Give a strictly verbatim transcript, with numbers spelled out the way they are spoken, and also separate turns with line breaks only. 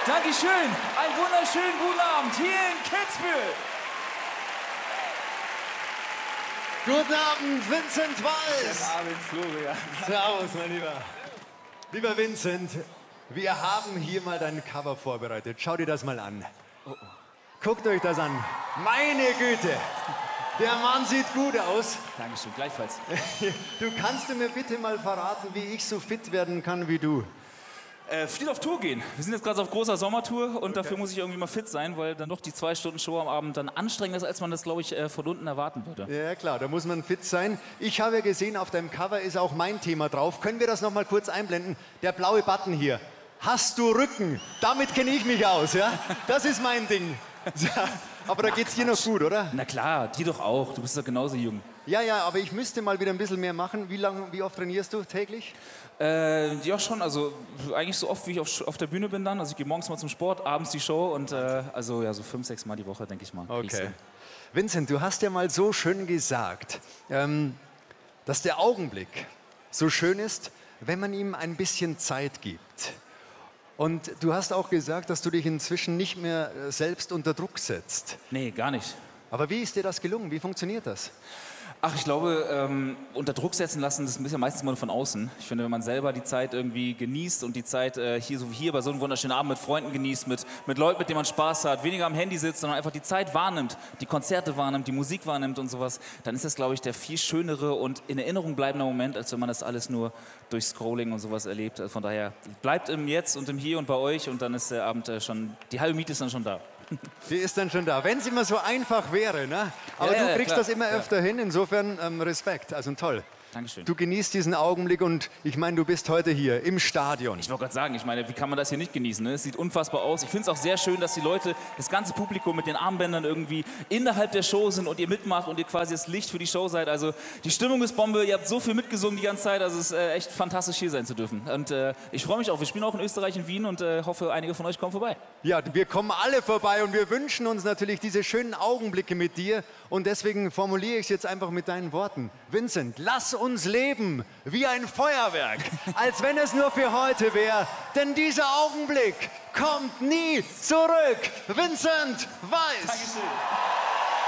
Dankeschön. Einen wunderschönen guten Abend hier in Kitzbühel.
Guten Abend, Vincent Weiss.
Guten Abend, Florian.
Servus, mein Lieber. Lieber Vincent, wir haben hier mal dein Cover vorbereitet. Schau dir das mal an.
Oh, oh.
Guckt euch das an. Meine Güte. Der Mann sieht gut aus.
Dankeschön, gleichfalls.
Du kannst du mir bitte mal verraten, wie ich so fit werden kann wie du?
Äh, viel auf Tour gehen. Wir sind jetzt gerade auf großer Sommertour und okay. dafür muss ich irgendwie mal fit sein, weil dann doch die zwei Stunden Show am Abend dann anstrengender ist, als man das, glaube ich, äh, von unten erwarten würde.
Ja klar, da muss man fit sein. Ich habe ja gesehen, auf deinem Cover ist auch mein Thema drauf. Können wir das noch mal kurz einblenden? Der blaue Button hier. Hast du Rücken? Damit kenne ich mich aus, ja? Das ist mein Ding. Aber da geht's dir noch gut, oder?
Na klar, dir doch auch. Du bist doch genauso jung.
Ja, ja, aber ich müsste mal wieder ein bisschen mehr machen. Wie lang, wie oft trainierst du täglich?
Äh, ja, schon. Also eigentlich so oft, wie ich auf, auf der Bühne bin dann. Also ich gehe morgens mal zum Sport, abends die Show und äh, also ja, so fünf, sechs Mal die Woche, denke ich mal.
Okay. Vincent, du hast ja mal so schön gesagt, ähm, dass der Augenblick so schön ist, wenn man ihm ein bisschen Zeit gibt. Und du hast auch gesagt, dass du dich inzwischen nicht mehr selbst unter Druck setzt.
Nee, gar nicht.
Aber wie ist dir das gelungen? Wie funktioniert das?
Ach, ich glaube, ähm, unter Druck setzen lassen, das ist ja meistens mal von außen. Ich finde, wenn man selber die Zeit irgendwie genießt und die Zeit äh, hier so wie hier bei so einem wunderschönen Abend mit Freunden genießt, mit, mit Leuten, mit denen man Spaß hat, weniger am Handy sitzt, sondern einfach die Zeit wahrnimmt, die Konzerte wahrnimmt, die Musik wahrnimmt und sowas, dann ist das, glaube ich, der viel schönere und in Erinnerung bleibende Moment, als wenn man das alles nur durch Scrolling und sowas erlebt. Also von daher, bleibt im Jetzt und im Hier und bei euch und dann ist der Abend äh, schon, die halbe Miete ist dann schon da.
Die ist dann schon da. Wenn es immer so einfach wäre, ne? Aber
ja,
du
ja,
kriegst
klar.
das immer
ja.
öfter hin, insofern ähm, Respekt, also toll.
Dankeschön.
Du genießt diesen Augenblick und ich meine, du bist heute hier im Stadion.
Ich wollte gerade sagen, ich meine, wie kann man das hier nicht genießen? Ne? Es sieht unfassbar aus. Ich finde es auch sehr schön, dass die Leute, das ganze Publikum mit den Armbändern irgendwie innerhalb der Show sind und ihr mitmacht und ihr quasi das Licht für die Show seid. Also die Stimmung ist Bombe, ihr habt so viel mitgesungen die ganze Zeit, also es ist äh, echt fantastisch hier sein zu dürfen. Und äh, ich freue mich auch, wir spielen auch in Österreich, in Wien und äh, hoffe, einige von euch kommen vorbei.
Ja, wir kommen alle vorbei und wir wünschen uns natürlich diese schönen Augenblicke mit dir und deswegen formuliere ich es jetzt einfach mit deinen Worten. Vincent, lass uns leben wie ein Feuerwerk, als wenn es nur für heute wäre, denn dieser Augenblick kommt nie zurück. Vincent Weiss.
Dankeschön.